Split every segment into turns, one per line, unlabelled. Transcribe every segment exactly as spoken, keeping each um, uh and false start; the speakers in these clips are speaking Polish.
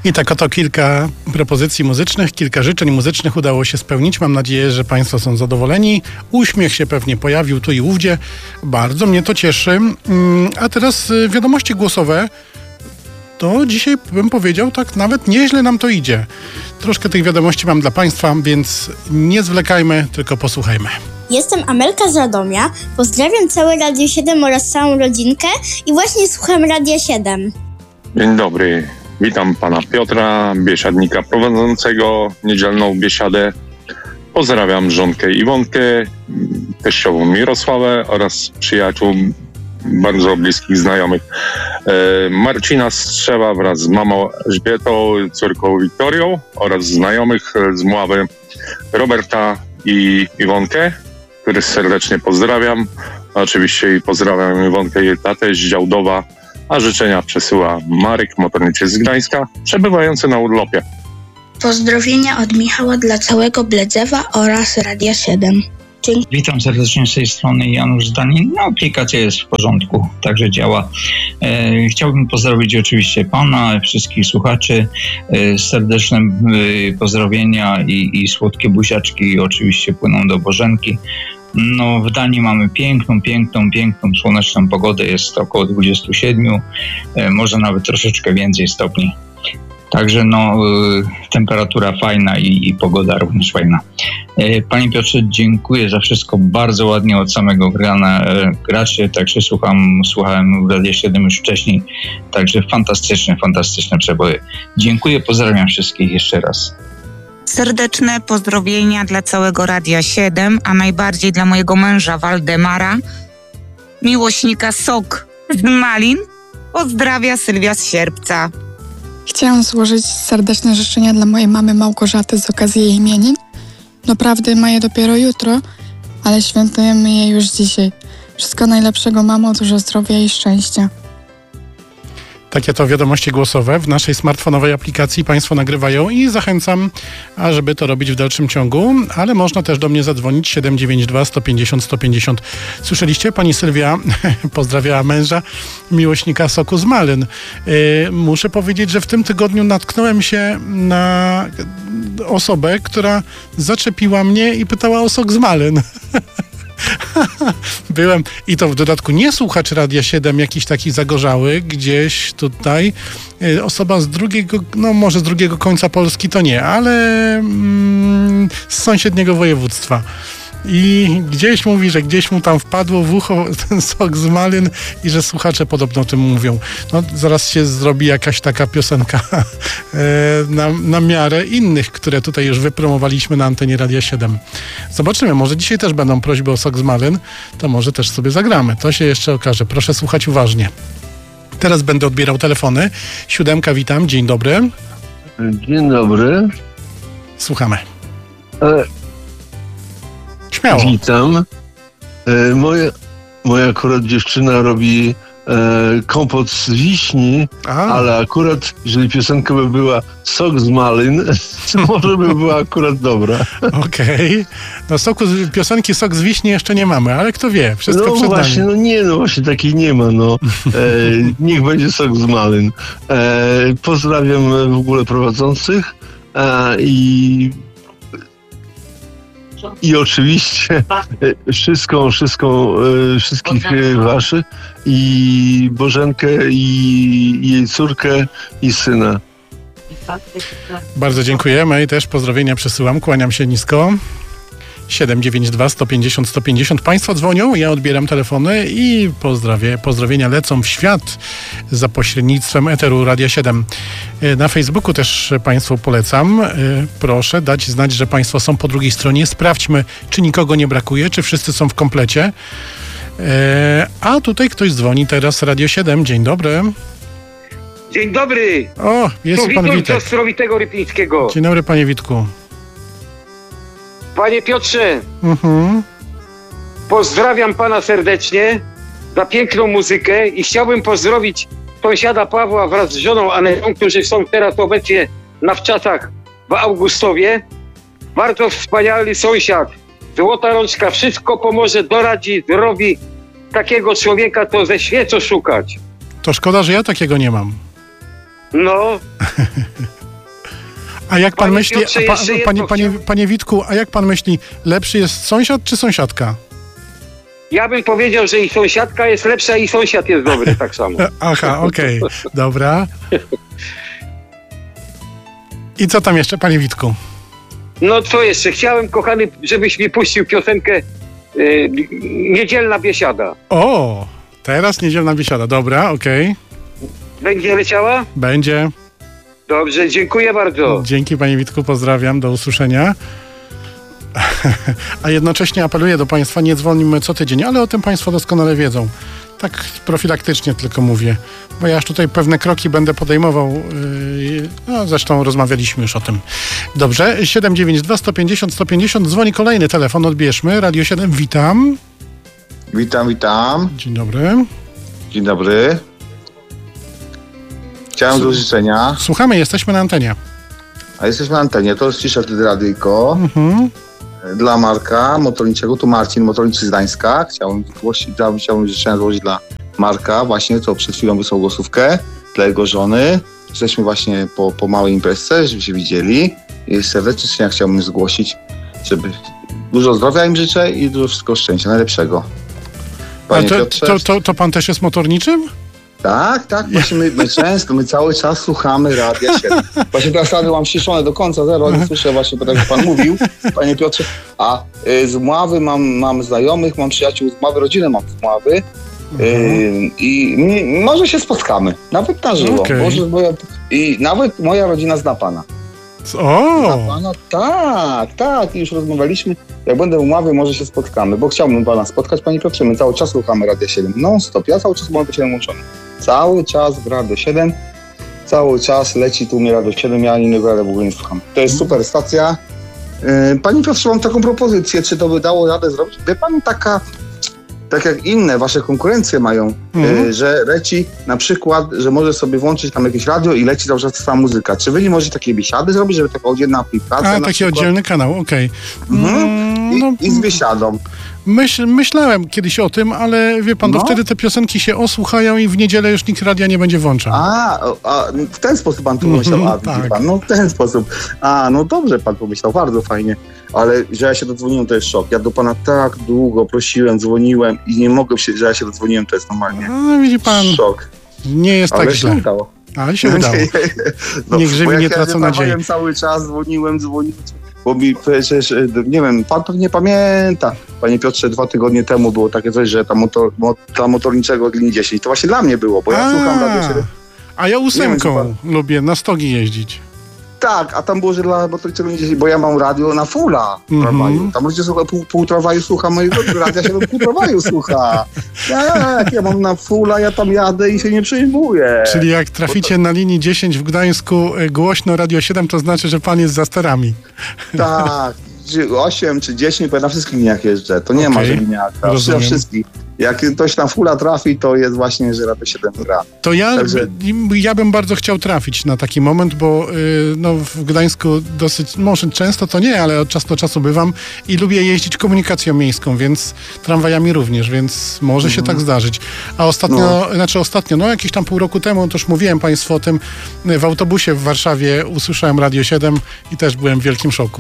I tak oto kilka propozycji muzycznych, kilka życzeń muzycznych udało się spełnić. Mam nadzieję, że Państwo są zadowoleni. Uśmiech się pewnie pojawił tu i ówdzie. Bardzo mnie to cieszy. A teraz wiadomości głosowe. To dzisiaj bym powiedział, tak nawet nieźle nam to idzie. Troszkę tych wiadomości mam dla Państwa, więc nie zwlekajmy, tylko posłuchajmy.
Jestem Amelka z Radomia, pozdrawiam całe Radio siedem oraz całą rodzinkę i właśnie słucham Radia siedem.
Dzień dobry, witam pana Piotra, biesiadnika prowadzącego niedzielną biesiadę. Pozdrawiam żonkę Iwonkę, teściową Mirosławę oraz przyjaciół bardzo bliskich znajomych. Marcina Strzewa wraz z mamą Elżbietą, córką Wiktorią oraz znajomych z Mławy Roberta i Iwonkę, których serdecznie pozdrawiam. Oczywiście i pozdrawiam Iwonkę i jej tatę z Działdowa, a życzenia przesyła Marek, motorniczy z Gdańska, przebywający na urlopie.
Pozdrowienia od Michała dla całego Bledzewa oraz Radia siedem. Dzięki.
Witam serdecznie z tej strony Janusz Zdanin. No, aplikacja jest w porządku, także działa. E, chciałbym pozdrowić oczywiście pana, wszystkich słuchaczy. E, serdeczne e, pozdrowienia i, i słodkie buziaczki oczywiście płyną do Bożenki. No, w Danii mamy piękną, piękną, piękną, słoneczną pogodę. Jest około dwadzieścia siedem, e, może nawet troszeczkę więcej stopni. Także no, y, temperatura fajna i, i pogoda również fajna. Y, Panie Piotrze, dziękuję za wszystko. Bardzo ładnie od samego grana y, gracie, także słucham, słuchałem w Radia siedem już wcześniej. Także fantastyczne, fantastyczne przeboje. Dziękuję, pozdrawiam wszystkich jeszcze raz.
Serdeczne pozdrowienia dla całego Radia siedem, a najbardziej dla mojego męża Waldemara, miłośnika sok z malin. Pozdrawia Sylwia z Sierpca.
Chciałam złożyć serdeczne życzenia dla mojej mamy Małgorzaty z okazji jej imienin. Doprawdy ma je dopiero jutro, ale świętujemy je już dzisiaj. Wszystko najlepszego, mamo, dużo zdrowia i szczęścia.
Takie to wiadomości głosowe w naszej smartfonowej aplikacji Państwo nagrywają i zachęcam, ażeby to robić w dalszym ciągu, ale można też do mnie zadzwonić siedem dziewięć dwa, sto pięćdziesiąt, sto pięćdziesiąt. Słyszeliście? Pani Sylwia pozdrawiała męża, miłośnika soku z malin. Yy, muszę powiedzieć, że w tym tygodniu natknąłem się na osobę, która zaczepiła mnie i pytała o sok z malin. Byłem, i to w dodatku nie słuchacz Radia siedem, jakiś taki zagorzały, gdzieś tutaj y, osoba z drugiego, no może z drugiego końca Polski to nie, ale mm, z sąsiedniego województwa. I gdzieś mówi, że gdzieś mu tam wpadło w ucho ten sok z malin i że słuchacze podobno o tym mówią. No zaraz się zrobi jakaś taka piosenka e, na, na miarę innych, które tutaj już wypromowaliśmy na antenie Radia siedem. Zobaczymy, może dzisiaj też będą prośby o sok z malin, to może też sobie zagramy. To się jeszcze okaże. Proszę słuchać uważnie. Teraz będę odbierał telefony. Siódemka, witam. Dzień dobry.
Dzień dobry.
Słuchamy.
E-
Śmiało.
Witam. E, moja, moja akurat dziewczyna robi e, kompot z wiśni, A. ale akurat jeżeli piosenka by była sok z malin, to może by była akurat dobra.
Okej. Okay. No soku, piosenki sok z wiśni jeszcze nie mamy, ale kto wie, wszystko
no
przed
właśnie,
nami.
No nie, no właśnie takiej nie ma, no. E, niech będzie sok z malin. E, pozdrawiam w ogóle prowadzących e, i I oczywiście wszystką, wszystką, wszystkich waszych i Bożenkę, i jej córkę, i syna.
Bardzo dziękujemy i też pozdrowienia przesyłam. Kłaniam się nisko. siedem dziewięć dwa, sto pięćdziesiąt, sto pięćdziesiąt. Państwo dzwonią, ja odbieram telefony i pozdrawię. Pozdrowienia lecą w świat za pośrednictwem eteru Radia siedem. Na Facebooku też Państwu polecam. Proszę dać znać, że Państwo są po drugiej stronie. Sprawdźmy, czy nikogo nie brakuje, czy wszyscy są w komplecie. A tutaj ktoś dzwoni teraz. Radio siedem. Dzień dobry.
Dzień dobry.
O, jest
tu
pan
Witek.
Witek.
Ostrowitego Rypińskiego.
Dzień dobry, panie Witku.
Panie Piotrze,
Mhm.
pozdrawiam pana serdecznie za piękną muzykę i chciałbym pozdrowić sąsiada Pawła wraz z żoną Anetą, którzy są teraz obecnie na wczasach w Augustowie. Bardzo wspaniały sąsiad. Złota rączka, wszystko pomoże, doradzi, zrobi. Takiego człowieka to ze świecą szukać.
To szkoda, że ja takiego nie mam.
No.
A jak pan
Panie
myśli,
Piotrze,
a pa,
jeszcze jedno
panie, panie,
chciałem-
panie Witku, a jak pan myśli, lepszy jest sąsiad czy sąsiadka?
Ja bym powiedział, że i sąsiadka jest lepsza, i sąsiad jest dobry tak samo.
Aha, okej, dobra. I co tam jeszcze, panie Witku?
No co jeszcze? Chciałem, kochany, żebyś mi puścił piosenkę y, Niedzielna biesiada.
O, teraz niedzielna biesiada, dobra, okej.
Będzie leciała?
Będzie.
Dobrze, dziękuję bardzo.
Dzięki, panie Witku, pozdrawiam, do usłyszenia. A jednocześnie apeluję do państwa, nie dzwonimy co tydzień, ale o tym państwo doskonale wiedzą. Tak profilaktycznie tylko mówię, bo ja już tutaj pewne kroki będę podejmował, yy, no zresztą rozmawialiśmy już o tym. Dobrze, siedem dziewięć dwa sto pięćdziesiąt sto pięćdziesiąt, dzwoni kolejny telefon, odbierzmy. Radio siedem, witam.
Witam, witam.
Dzień dobry.
Dzień dobry. Chciałem do życzenia.
Słuchamy, jesteśmy na antenie.
A jesteśmy na antenie, to cisza wtedy radyjko.
Mhm.
Dla Marka Motorniczego, tu Marcin, Motorniczy z Gdańska. Chciałbym zgłosić, chciałbym życzenia złożyć dla Marka, właśnie, co przed chwilą wysłał głosówkę, dla jego żony. Jesteśmy właśnie po, po małej imprezce, żeby się widzieli. I serdecznie życzenia chciałbym zgłosić, żeby dużo zdrowia im życzę i dużo wszystkiego szczęścia, najlepszego. Panie
A to,
Piotrze,
to, to, to pan też jest motorniczym?
Tak, tak, właśnie my, my często, my cały czas słuchamy Radia siedem. Właśnie teraz radio mam ściszone do końca, zero, nie słyszę właśnie, tak jak pan mówił, panie Piotrze. A y, z Mławy mam, mam znajomych, mam przyjaciół z Mławy, rodzinę mam z Mławy y, i m, może się spotkamy, nawet na żywo.
Okay.
Może, bo ja, i nawet moja rodzina zna pana.
O!
Zna pana? Tak, tak, i już rozmawialiśmy. Jak będę u Mławy, może się spotkamy, bo chciałbym pana spotkać, panie Piotrze. My cały czas słuchamy Radia siedem, non stop, ja cały czas mam Radio siedem włączony. Cały czas w Radio siedem, cały czas leci tu mnie Radio siedem, ja innego radia w ogóle nie słucham. To jest super stacja. Yy, Panie Piotrze, mam taką propozycję, czy to by dało radę zrobić? Wie pan, taka, tak jak inne wasze konkurencje mają,
Mhm.
yy, że leci na przykład, że może sobie włączyć tam jakieś radio i leci cały czas sama muzyka. Czy wy nie możecie takiej biesiady zrobić, żeby taka oddzielna aplikacja
A,
na
taki
przykład?
oddzielny kanał, okej.
Mhm.
Mm,
I,
no,
I z biesiadą.
myśl, myślałem kiedyś o tym, ale wie pan,
No.
to wtedy te piosenki się osłuchają i w niedzielę już nikt radia nie będzie włączał.
A, a w ten sposób pan tu pomyślał, a widzi
Tak.
pan, no w ten sposób. A, no dobrze pan pomyślał, bardzo fajnie. Ale że ja się dodzwoniłem, to jest szok. Ja do pana tak długo prosiłem, dzwoniłem i nie mogę się, że ja się dodzwoniłem, to jest normalnie
A, widzi pan,
szok.
nie jest
Ale
tak
się
źle.
udało.
Ale się udało.
No,
Niech żywi
bo jak
nie
ja
tracą nadziei.
zapałem cały czas, dzwoniłem, dzwoniłem, bo mi przecież, nie wiem, pan pewnie pamięta, panie Piotrze, dwa tygodnie temu było takie coś, że ta motor, mo, dla Motorniczego od linii dziesięć, to właśnie dla mnie było, bo ja
A,
słucham Radio siedem.
A ja ósemką
Nie wiem,
lubię na stogi jeździć.
Tak, a tam było, że dla Motorniczego linii dziesięć, bo ja mam radio na fulla
Mhm.
tramwaju. Tam ludzie słuchają, pół, pół tramwaju słucha mojego radia się pół tramwaju słucha. Ja, jak ja mam na fulla, ja tam jadę i się nie przejmuję.
Czyli jak traficie na linii dziesięć w Gdańsku y, głośno Radio siedem, to znaczy, że pan jest za sterami.
Tak, czy osiem czy dziesięć, bo ja na wszystkich liniach jeżdżę. To nie ma,
Okej,
że liniaka.
rozumiem.
Na wszystkich. Jak ktoś na fulla trafi, to jest właśnie, że Radio siedem gra.
To ja,
Także-
ja bym bardzo chciał trafić na taki moment, bo y, no, w Gdańsku dosyć, może często to nie, ale od czasu do czasu bywam i lubię jeździć komunikacją miejską, więc tramwajami również, więc może się tak zdarzyć. A ostatnio, znaczy ostatnio, no jakieś tam pół roku temu, to już mówiłem państwu o tym, w autobusie w Warszawie usłyszałem Radio siedem i też byłem w wielkim szoku.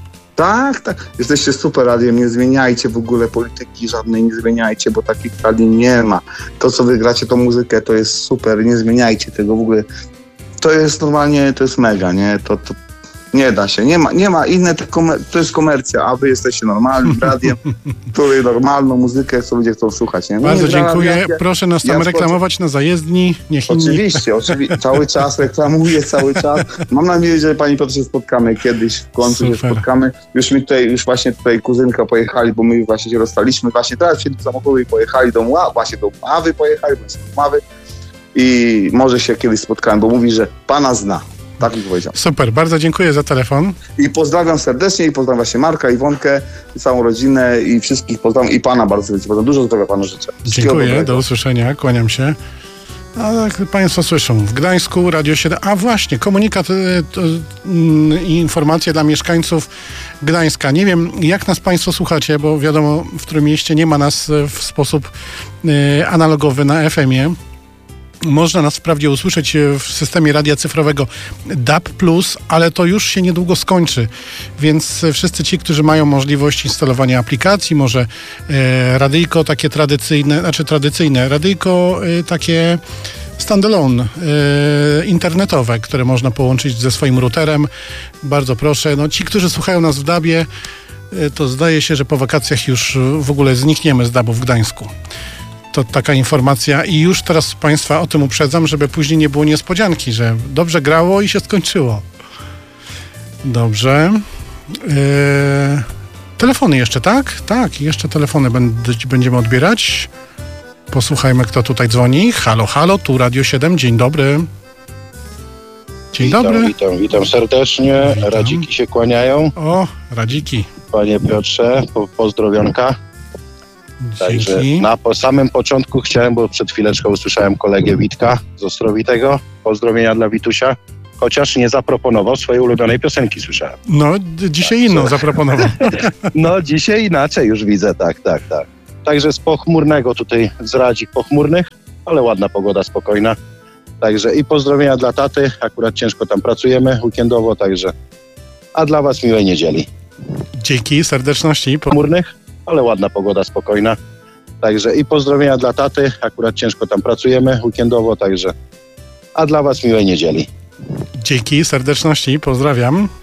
Tak, tak. Jesteście super radiem, nie zmieniajcie w ogóle polityki żadnej, nie zmieniajcie, bo takich radii nie ma. To, co wy gracie, tą muzykę, to jest super, nie zmieniajcie tego w ogóle. To jest normalnie, to jest mega, nie? To, to nie da się, nie ma, nie ma inne, to, komer- to jest komercja, a wy jesteście normalnym radiem, który normalną muzykę, co ludzie chcą słuchać, nie? No
Bardzo
nie gra
dziękuję.
radia.
Proszę nas tam
Ja wchodzę-
reklamować na zajezdni. Niech inni...
Oczywiście, oczywiście, cały czas reklamuję, cały czas. Mam nadzieję, że pani Piotrze spotkamy kiedyś, w końcu się
Super.
spotkamy. Już mi tutaj, już właśnie tutaj kuzynka pojechali, bo my właśnie się rozstaliśmy. Właśnie teraz wsiedli do samochodu i pojechali do Mławy, właśnie do Mławy pojechali, bo jest do Mławy i może się kiedyś spotkamy, bo mówi, że pana zna. Tak mi powiedział.
Super, bardzo dziękuję za telefon.
I pozdrawiam serdecznie i pozdrawiam się Marka, Iwonkę, i całą rodzinę i wszystkich pozdrawiam i pana bardzo serdecznie. Pozdrawiam. Dużo zdrowia panu życzę. Wszystkiego
Dziękuję,
dobrego.
do usłyszenia, kłaniam się. A jak państwo słyszą, w Gdańsku Radio siedem, a właśnie, komunikat y, to, y, i informacje dla mieszkańców Gdańska. Nie wiem, jak nas państwo słuchacie, bo wiadomo, w którym mieście nie ma nas y, w sposób y, analogowy na F M ie. Można nas wprawdzie usłyszeć w systemie radia cyfrowego D A B plus, ale to już się niedługo skończy, więc wszyscy ci, którzy mają możliwość instalowania aplikacji, może e, radyjko takie tradycyjne, znaczy tradycyjne, radyjko e, takie standalone, e, internetowe, które można połączyć ze swoim routerem, bardzo proszę. No ci, którzy słuchają nas w dabie, e, to zdaje się, że po wakacjach już w ogóle znikniemy z dabu w Gdańsku. To taka informacja i już teraz Państwa o tym uprzedzam, żeby później nie było niespodzianki, że dobrze grało i się skończyło. Dobrze. Yy, telefony jeszcze, tak? Tak, jeszcze telefony będziemy odbierać. Posłuchajmy, kto tutaj dzwoni. Halo, halo, tu Radio siedem, dzień dobry. Dzień
witam,
dobry.
Witam, witam serdecznie. Witam. Radziki się kłaniają.
O, radziki.
Panie Piotrze, po, pozdrowionka.
Dzięki.
Także na po samym początku chciałem, bo przed chwileczką usłyszałem kolegę Witka z Ostrowitego. Pozdrowienia dla Witusia. Chociaż nie zaproponował swojej ulubionej piosenki, słyszałem.
No, d- dzisiaj inną zaproponował.
No, dzisiaj inaczej już widzę, tak, tak, tak. Także z pochmurnego tutaj, z Radzik pochmurnych, ale ładna pogoda, spokojna. Także i pozdrowienia dla taty, akurat ciężko tam pracujemy weekendowo, także a dla was miłej niedzieli.
Dzięki, serdeczności.
Pochmurnych, ale ładna pogoda, spokojna. Także i pozdrowienia dla taty, akurat ciężko tam pracujemy weekendowo, także a dla was miłej niedzieli.
Dzięki, serdeczności, pozdrawiam.